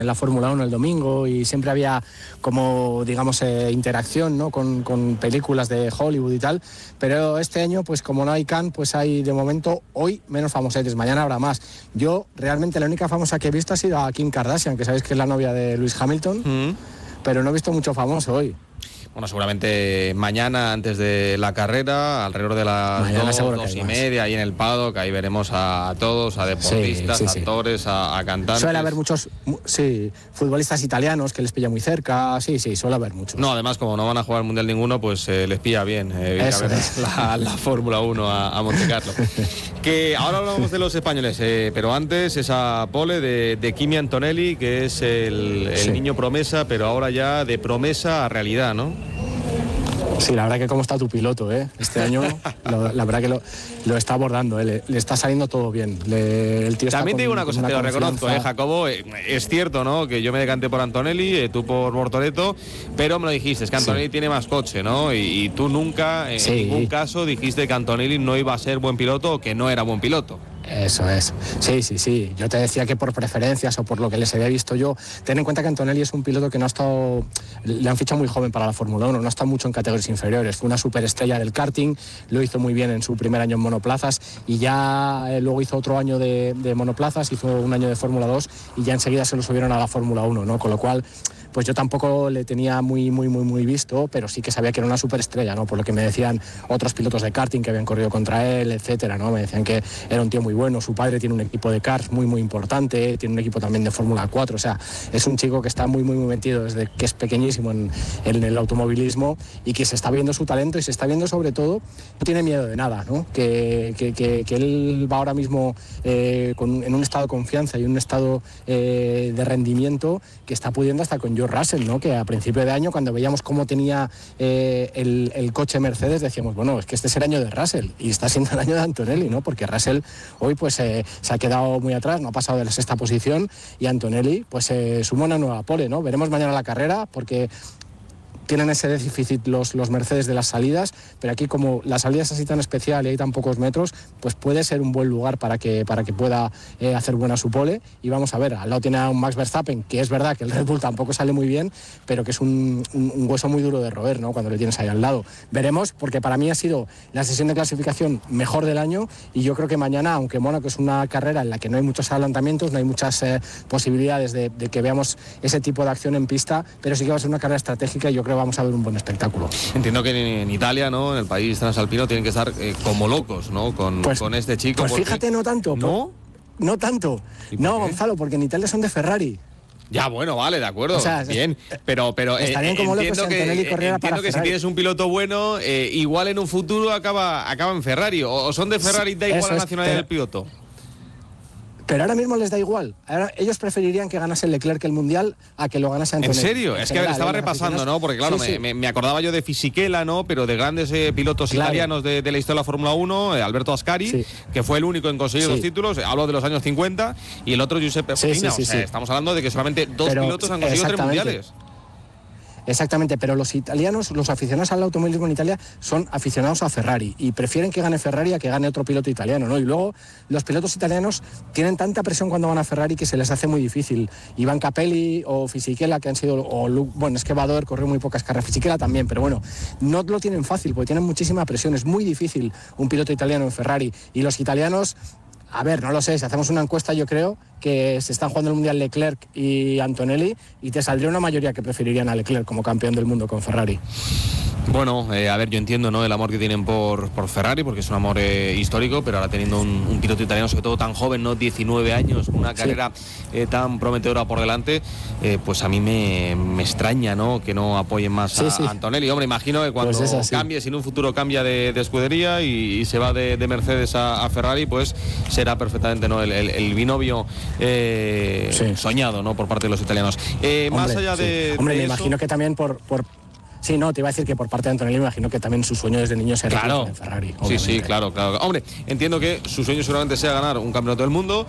en la Fórmula 1 el domingo y siempre había como, digamos, interacción, ¿no? con películas de Hollywood y tal, pero este año, pues como no hay Cannes, pues hay de momento hoy menos famosetes, mañana habrá más. Yo realmente la única famosa que he visto ha sido a Kim Kardashian, que sabéis que es la novia de Lewis Hamilton, pero no he visto mucho famoso hoy. Bueno, seguramente mañana, antes de la carrera, alrededor de las 2:30, ahí en el paddock, ahí veremos a todos, a deportistas, actores, a cantantes. Suele haber muchos, futbolistas italianos que les pilla muy cerca, suele haber muchos. No, además, como no van a jugar al Mundial ninguno, pues les pilla bien la Fórmula 1 a Montecarlo. Que ahora hablamos de los españoles, pero antes esa pole de Kimi Antonelli, que es el niño promesa, pero ahora ya de promesa a realidad, ¿no? Sí, la verdad que cómo está tu piloto, este año, la verdad que lo está abordando, le está saliendo todo bien. El tío también te digo una cosa, te lo reconozco, Jacobo, es cierto, ¿no? Que yo me decanté por Antonelli, tú por Bortoleto, pero me lo dijiste, es que Antonelli tiene más coche, ¿no? Y tú nunca, en ningún caso, dijiste que Antonelli no iba a ser buen piloto o que no era buen piloto. Eso es, sí. Yo te decía que por preferencias o por lo que les había visto yo, ten en cuenta que Antonelli es un piloto que no ha estado, le han fichado muy joven para la Fórmula 1, no ha estado mucho en categorías inferiores, fue una superestrella del karting, lo hizo muy bien en su primer año en monoplazas y ya luego hizo otro año de monoplazas, hizo un año de Fórmula 2 y ya enseguida se lo subieron a la Fórmula 1, ¿no? Con lo cual, pues yo tampoco le tenía muy visto, pero sí que sabía que era una superestrella, ¿no? Por lo que me decían otros pilotos de karting que habían corrido contra él, etcétera, ¿no? Me decían que era un tío muy bueno, su padre tiene un equipo de karts muy importante, tiene un equipo también de Fórmula 4, o sea, es un chico que está muy metido desde que es pequeñísimo en el automovilismo y que se está viendo su talento y se está viendo sobre todo, no tiene miedo de nada, ¿no? Que él va ahora mismo en un estado de confianza y un estado de rendimiento que está pudiendo hasta con George Russell, ¿no? Que a principio de año, cuando veíamos cómo tenía el coche Mercedes, decíamos, bueno, es que este es el año de Russell y está siendo el año de Antonelli, ¿no? Porque Russell hoy pues se ha quedado muy atrás, no ha pasado de la sexta posición y Antonelli pues suma una nueva pole, ¿no? Veremos mañana la carrera porque tienen ese déficit los Mercedes de las salidas, pero aquí como la salida es así tan especial y hay tan pocos metros, pues puede ser un buen lugar para que pueda hacer buena su pole. Y vamos a ver, al lado tiene a un Max Verstappen, que es verdad que el Red Bull tampoco sale muy bien, pero que es un hueso muy duro de roer, ¿no? Cuando le tienes ahí al lado. Veremos, porque para mí ha sido la sesión de clasificación mejor del año y yo creo que mañana, aunque Mónaco es una carrera en la que no hay muchos adelantamientos, no hay muchas posibilidades de que veamos ese tipo de acción en pista, pero sí que va a ser una carrera estratégica y yo creo que vamos a ver un buen espectáculo. Entiendo que en Italia, ¿no? En el país transalpino tienen que estar como locos, ¿no? Con este chico. Pues fíjate, no tanto. ¿No? No tanto. No, Gonzalo, porque en Italia son de Ferrari. Ya, bueno, vale, de acuerdo, o sea, bien, pero estarían como locos si Antonelli corriera para Ferrari. Si tienes un piloto bueno, igual en un futuro acaba en Ferrari, o son de Ferrari, da igual la nacionalidad del piloto. Pero ahora mismo les da igual. Ahora, ellos preferirían que ganase Leclerc el Mundial a que lo ganase Antonelli. ¿En serio? Es que estaba repasando, ¿no? Porque claro, me acordaba yo de Fisichella, ¿no? Pero de grandes pilotos italianos de la historia de la Fórmula 1, Alberto Ascari, que fue el único en conseguir los títulos, hablo de los años 50, y el otro Giuseppe Farina. Estamos hablando de que solamente dos pilotos han conseguido 3 mundiales. Exactamente, pero los italianos, los aficionados al automovilismo en Italia son aficionados a Ferrari y prefieren que gane Ferrari a que gane otro piloto italiano, ¿no? Y luego los pilotos italianos tienen tanta presión cuando van a Ferrari que se les hace muy difícil. Iván Capelli o Fisichella, que han sido, bueno, es que Badoer corrió muy pocas carreras, Fisichella también, pero bueno, no lo tienen fácil porque tienen muchísima presión, es muy difícil un piloto italiano en Ferrari y los italianos... A ver, no lo sé, si hacemos una encuesta yo creo que se están jugando el Mundial Leclerc y Antonelli y te saldría una mayoría que preferirían a Leclerc como campeón del mundo con Ferrari. Bueno, a ver, yo entiendo, ¿no? El amor que tienen por Ferrari, porque es un amor histórico, pero ahora teniendo un piloto italiano, sobre todo tan joven, ¿no? 19 años, una carrera tan prometedora por delante, pues a mí me extraña, ¿no? Que no apoyen más a Antonelli. Hombre, imagino que cuando cambie, si en un futuro cambia de escudería y se va de Mercedes a Ferrari, pues será perfectamente, ¿no? El binomio soñado, ¿no? Por parte de los italianos. Más allá de me eso, imagino que también por Sí, no, te iba a decir que por parte de Antonelli me imagino que también su sueño desde niño será en Ferrari. Obviamente. Sí, claro. Hombre, entiendo que su sueño seguramente sea ganar un campeonato del mundo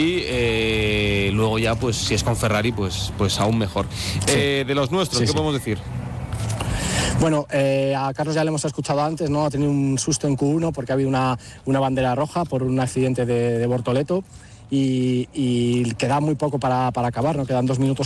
y luego ya, pues si es con Ferrari, pues aún mejor. De los nuestros, ¿qué podemos decir? Bueno, a Carlos ya le hemos escuchado antes, ¿no? Ha tenido un susto en Q1 porque ha habido una bandera roja por un accidente de Bortoleto. Y queda muy poco para acabar, ¿no? Quedan 2 minutos